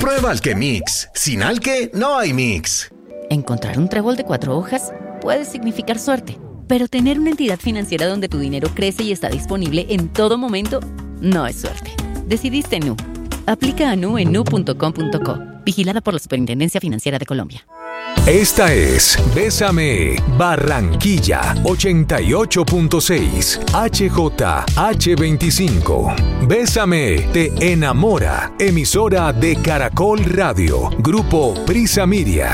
Prueba Alquemix. Sin Alque no hay mix. Encontrar un trébol de 4 hojas puede significar suerte, pero tener una entidad financiera donde tu dinero crece y está disponible en todo momento no es suerte. Decidiste Nu. Aplica a Nu en nu.com.co. Vigilada por la Superintendencia Financiera de Colombia. Esta es Bésame Barranquilla 88.6 HJH25. Bésame te enamora. Emisora de Caracol Radio. Grupo Prisa Media.